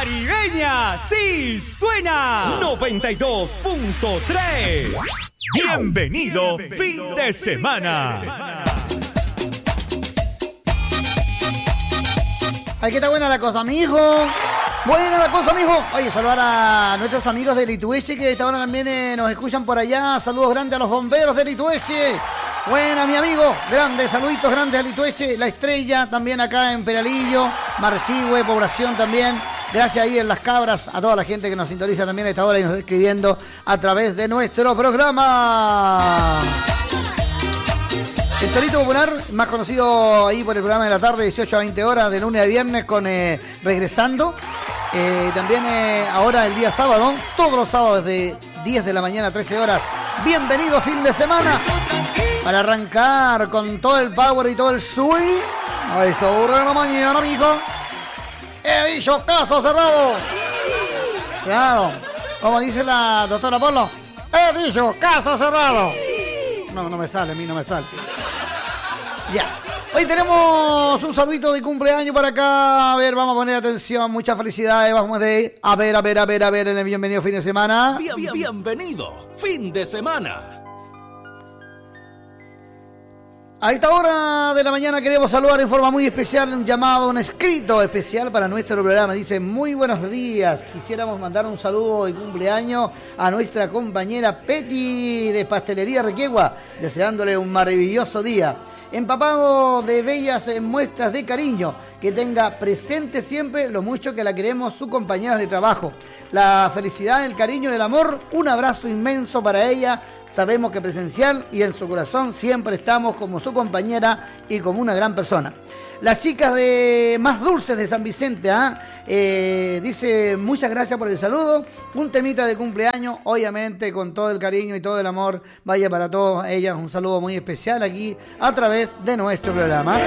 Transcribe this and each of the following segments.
Caribeña sí suena 92.3. Bienvenido fin de semana. Ay, ¿qué tal buena la cosa, mijo? Buena la cosa, mijo. Oye, saludar a nuestros amigos de Litueche que esta hora también nos escuchan por allá. Saludos grandes a los bomberos de Litueche. Buena, mi amigo. Grandes, saluditos grandes a Litueche. La Estrella también acá en Peralillo. Marcigüe, población también. Gracias ahí en Las Cabras a toda la gente que nos sintoniza también a esta hora y nos está escribiendo a través de nuestro programa. El Torito Popular, más conocido ahí por el programa de la tarde, 18 a 20 horas, de lunes a viernes con Regresando. También ahora el día sábado, todos los sábados de 10 de la mañana a 13 horas. Bienvenido fin de semana. Para arrancar con todo el power y todo el swing. A esta hora de la mañana, amigo. He dicho caso cerrado. Claro, como dice la doctora Polo. He dicho caso cerrado. No me sale, a mí no me sale. Ya. Hoy tenemos un saludito de cumpleaños para acá. A ver, vamos a poner atención. Muchas felicidades. Vamos de a ver en el bienvenido fin de semana. Bienvenido fin de semana. A esta hora de la mañana queremos saludar en forma muy especial un llamado, un escrito especial para nuestro programa. Dice, muy buenos días. Quisiéramos mandar un saludo de cumpleaños a nuestra compañera Peti de Pastelería Requegua, deseándole un maravilloso día. Empapado de bellas muestras de cariño, que tenga presente siempre lo mucho que la queremos sus compañeras de trabajo. La felicidad, el cariño y el amor, un abrazo inmenso para ella. Sabemos que presencial y en su corazón siempre estamos como su compañera y como una gran persona. Las chicas de Más Dulces de San Vicente, dice muchas gracias por el saludo. Un temita de cumpleaños, obviamente con todo el cariño y todo el amor. Vaya para todas ellas un saludo muy especial aquí a través de nuestro programa.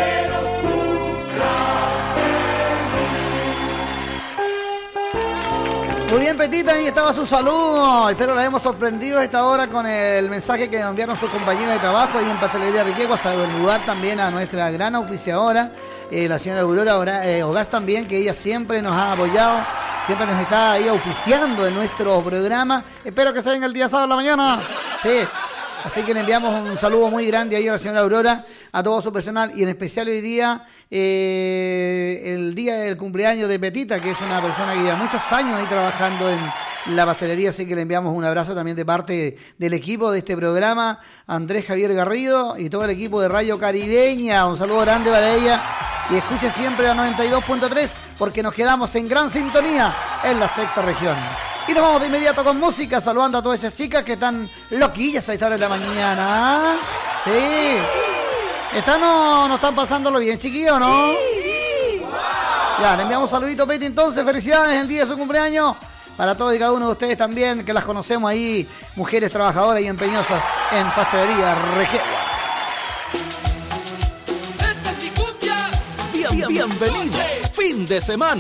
Muy bien, Petita, ahí estaba su saludo. Espero la hemos sorprendido a esta hora con el mensaje que nos enviaron sus compañeras de trabajo ahí en Pastelería Requegua. Saludar también a nuestra gran auspiciadora, la señora Aurora Ogás también, que ella siempre nos ha apoyado, siempre nos está ahí auspiciando en nuestro programa. Espero que se venga el día sábado en la mañana. Sí. Así que le enviamos un saludo muy grande ahí a la señora Aurora, a todo su personal y en especial hoy día, el día del cumpleaños de Petita, que es una persona que lleva muchos años ahí trabajando en la pastelería, así que le enviamos un abrazo también de parte del equipo de este programa, Andrés Javier Garrido y todo el equipo de Radio Caribeña. Un saludo grande para ella y escuche siempre la 92.3 porque nos quedamos en gran sintonía en la sexta región. Y nos vamos de inmediato con música, saludando a todas esas chicas que están loquillas a esta hora de la mañana. Sí. No están pasándolo bien, chiquillos, ¿no? Ya, le enviamos un saludito a Peti entonces. Felicidades en el día de su cumpleaños. Para todos y cada uno de ustedes también, que las conocemos ahí, mujeres trabajadoras y empeñosas en Pastelería Requegua. Bienvenido fin de semana.